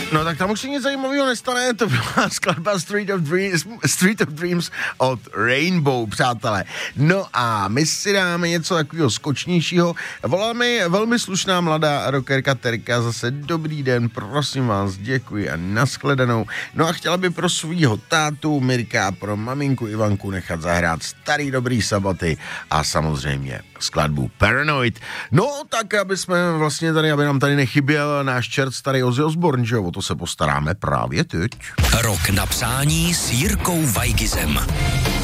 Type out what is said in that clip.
No tak tam už si nic zajímavého nestane, to byla skladba Street of Dreams od Rainbow, přátelé. No a my si dáme něco takového skočnějšího. Volá mi velmi slušná mladá rockerka Terka, zase dobrý den, prosím vás, děkuji a nashledanou. No a chtěla by pro svýho tátu Mirka a pro maminku Ivanku nechat zahrát starý dobrý Sabaty a samozřejmě skladbu Paranoid. No tak, aby nám tady nechyběl náš čert starý Ozzy Osbourne, že jo, o to se postaráme právě teď. Rok na přání s Jirkou Weigizem.